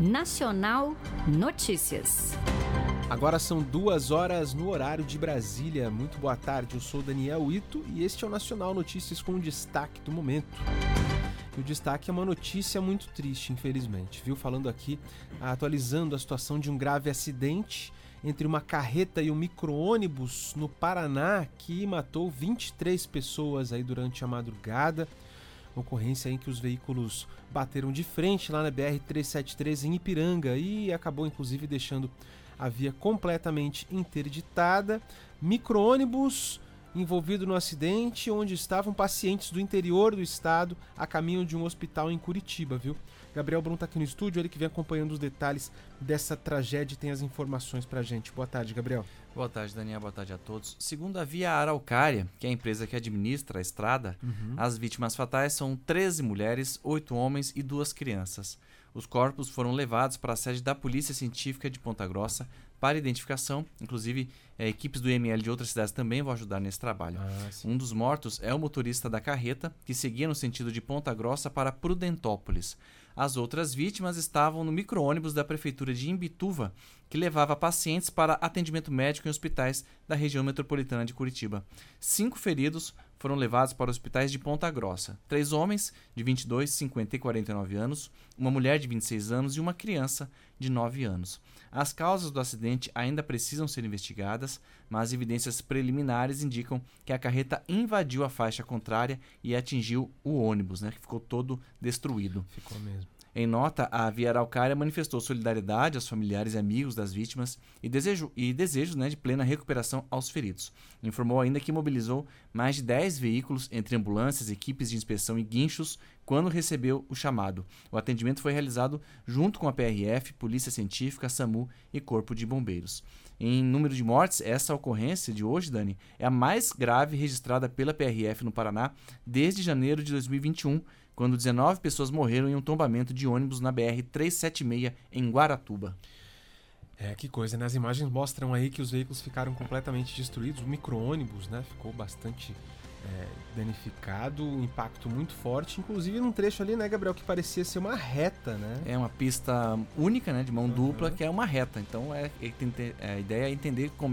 Nacional Notícias. Agora são 2h no horário de Brasília. Muito boa tarde, eu sou Daniel Ito e este é o Nacional Notícias com o destaque do momento. E o destaque é uma notícia muito triste, infelizmente, viu? Falando aqui, atualizando a situação de um grave acidente entre uma carreta e um micro-ônibus no Paraná que matou 23 pessoas aí durante a madrugada. Ocorrência em que os veículos bateram de frente lá na BR-373 em Ipiranga e acabou inclusive deixando a via completamente interditada. Micro-ônibus envolvido no acidente, onde estavam pacientes do interior do estado a caminho de um hospital em Curitiba, viu? Gabriel Brum está aqui no estúdio, ele que vem acompanhando os detalhes dessa tragédia e tem as informações pra gente. Boa tarde, Gabriel. Boa tarde, Daniel. Boa tarde a todos. Segundo a Via Araucária, que é a empresa que administra a estrada, as vítimas fatais são 13 mulheres, 8 homens e 2 crianças. Os corpos foram levados para a sede da Polícia Científica de Ponta Grossa para identificação. Inclusive, equipes do IML de outras cidades também vão ajudar nesse trabalho. Um dos mortos é o motorista da carreta, que seguia no sentido de Ponta Grossa para Prudentópolis. As outras vítimas estavam no micro-ônibus da Prefeitura de Imbituva, que levava pacientes para atendimento médico em hospitais da região metropolitana de Curitiba. 5 feridos foram levados para hospitais de Ponta Grossa. 3 homens de 22, 50 e 49 anos, uma mulher de 26 anos e uma criança de 9 anos. As causas do acidente ainda precisam ser investigadas, mas evidências preliminares indicam que a carreta invadiu a faixa contrária e atingiu o ônibus, que ficou todo destruído. Ficou mesmo. Em nota, a Via Araucária manifestou solidariedade aos familiares e amigos das vítimas e desejos de plena recuperação aos feridos. Informou ainda que mobilizou mais de 10 veículos entre ambulâncias, equipes de inspeção e guinchos quando recebeu o chamado. O atendimento foi realizado junto com a PRF, Polícia Científica, SAMU e Corpo de Bombeiros. Em número de mortes, essa ocorrência de hoje, Dani, é a mais grave registrada pela PRF no Paraná desde janeiro de 2021, quando 19 pessoas morreram em um tombamento de ônibus na BR-376 em Guaratuba. Que coisa, né? As imagens mostram aí que os veículos ficaram completamente destruídos. O micro-ônibus, ficou bastante danificado, um impacto muito forte, inclusive num trecho ali, Gabriel, que parecia ser uma reta, É uma pista única, de mão dupla, que é uma reta. Então a ideia é entender como